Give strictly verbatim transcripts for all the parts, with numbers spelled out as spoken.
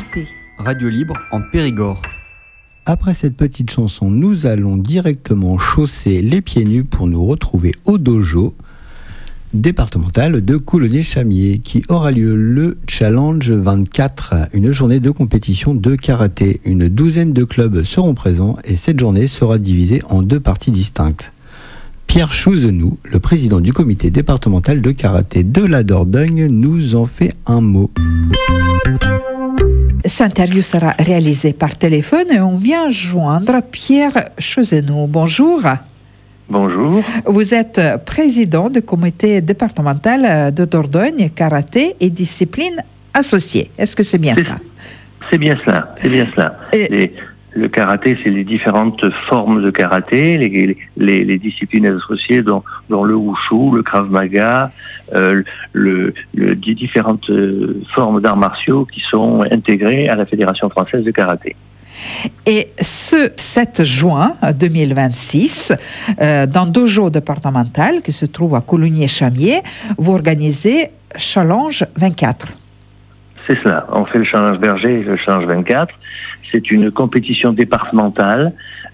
écoutez Radio Libre en Périgord. Après cette petite chanson, nous allons directement chausser les pieds nus pour nous retrouver au dojo départemental de Coulonges-Chamiers qui aura lieu le Challenge vingt-quatre, une journée de compétition de karaté. Une douzaine de clubs seront présents et cette journée sera divisée en deux parties distinctes. Pierre Chouzenou, le président du comité départemental de karaté de la Dordogne, nous en fait un mot. Cette interview sera réalisée par téléphone et on vient joindre Pierre Chouzenou. Bonjour. Bonjour. Vous êtes président du comité départemental de Dordogne, karaté et discipline associée. Est-ce que c'est bien c'est, ça? C'est bien cela. C'est bien cela. Et... Les, le karaté, c'est les différentes formes de karaté, les, les, les disciplines associées, dont, dont le wushu, le krav maga, euh, le, le, les différentes euh, formes d'arts martiaux qui sont intégrées à la Fédération française de karaté. Et ce sept juin deux mille vingt-six, euh, dans le dojo départemental qui se trouve à Coulonges-Chamiers, vous organisez Challenge vingt-quatre. C'est cela. On fait le Challenge Berger et le Challenge vingt-quatre. C'est une compétition départementale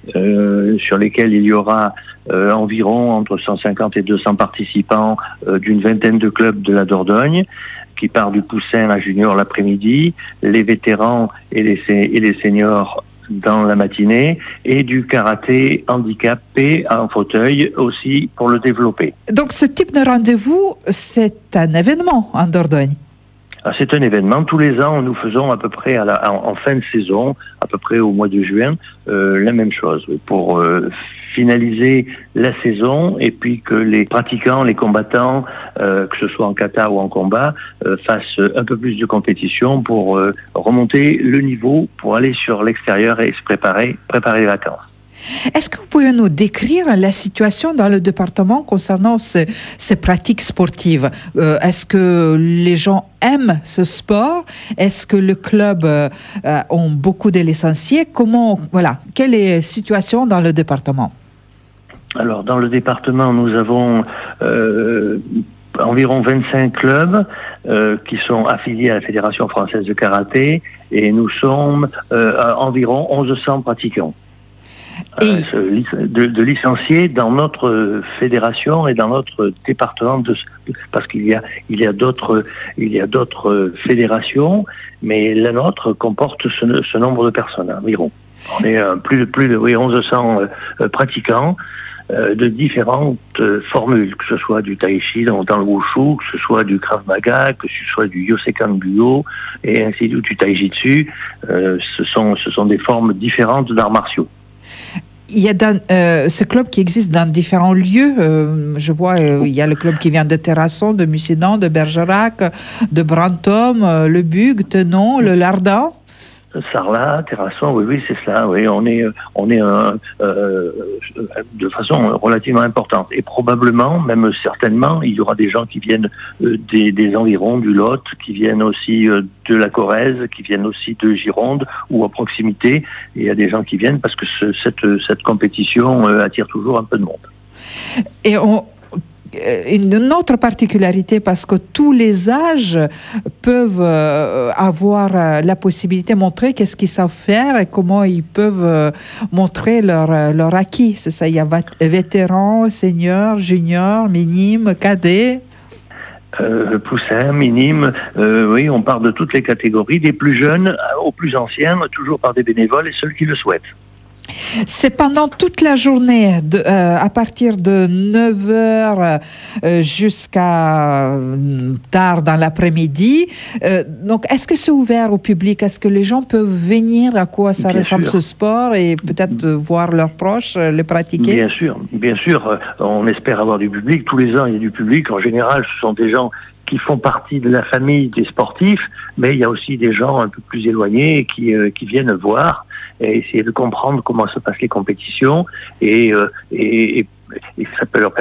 euh, sur lesquelles il y aura euh, environ entre cent cinquante et deux cents participants euh, d'une vingtaine de clubs de la Dordogne, qui part du poussin à junior l'après-midi, les vétérans et les, et les seniors dans la matinée, et du karaté handicapé en fauteuil aussi pour le développer. Donc ce type de rendez-vous, c'est un événement en Dordogne? C'est un événement. Tous les ans, nous faisons à peu près à la, en, en fin de saison, à peu près au mois de juin, euh, la même chose pour euh, finaliser la saison et puis que les pratiquants, les combattants, euh, que ce soit en kata ou en combat, euh, fassent un peu plus de compétition pour euh, remonter le niveau pour aller sur l'extérieur et se préparer, préparer les vacances. Est-ce que vous pouvez nous décrire la situation dans le département concernant ces, ces pratiques sportives? euh, Est-ce que les gens aiment ce sport? Est-ce que le club euh, ont beaucoup de licenciés? Comment, voilà, quelle est la situation dans le département? Alors, dans le département, nous avons euh, environ vingt-cinq clubs euh, qui sont affiliés à la Fédération française de karaté et nous sommes euh, à environ mille cent pratiquants. Euh, de, de licenciés dans notre fédération et dans notre département de, parce qu'il y a il y a d'autres il y a d'autres fédérations, mais la nôtre comporte ce, ce nombre de personnes environ. On est euh, plus de plus de oui, mille cent euh, pratiquants euh, de différentes euh, formules, que ce soit du tai chi dans, dans le wushu, que ce soit du krav maga, que ce soit du yosekan budo et ainsi de suite, du tai jitsu. Euh, ce sont ce sont des formes différentes d'arts martiaux. Il y a dans, euh, ce club qui existe dans différents lieux. Euh, je vois, euh, il y a le club qui vient de Terrasson, de Mussidan, de Bergerac, de Brantôme, euh, le Bug, Tenon, le Lardin. Sarlat, Terrasson, oui, oui, c'est cela. Oui, on est, on est euh, euh, de façon relativement importante. Et probablement, même certainement, il y aura des gens qui viennent euh, des, des environs du Lot, qui viennent aussi euh, de la Corrèze, qui viennent aussi de Gironde ou à proximité. Et il y a des gens qui viennent parce que ce, cette, cette compétition euh, attire toujours un peu de monde. Et on... Une autre particularité, parce que tous les âges peuvent avoir la possibilité de montrer qu'est-ce qu'ils savent faire et comment ils peuvent montrer leur, leur acquis. C'est ça, il y a vétérans, seniors, juniors, minimes, cadets. Euh, poussin, minime, euh, oui, on part de toutes les catégories, des plus jeunes aux plus anciens, toujours par des bénévoles et ceux qui le souhaitent. C'est pendant toute la journée, de, euh, à partir de neuf heures euh, jusqu'à euh, tard dans l'après-midi. Euh, donc, est-ce que c'est ouvert au public? Est-ce que les gens peuvent venir? À quoi ça bien ressemble sûr. Ce sport et peut-être euh, voir leurs proches euh, le pratiquer? Bien sûr, bien sûr. Euh, on espère avoir du public. Tous les ans, il y a du public. En général, ce sont des gens qui font partie de la famille des sportifs, mais il y a aussi des gens un peu plus éloignés qui, euh, qui viennent voir et essayer de comprendre comment se passent les compétitions et, euh, et, et, et ça peut leur permettre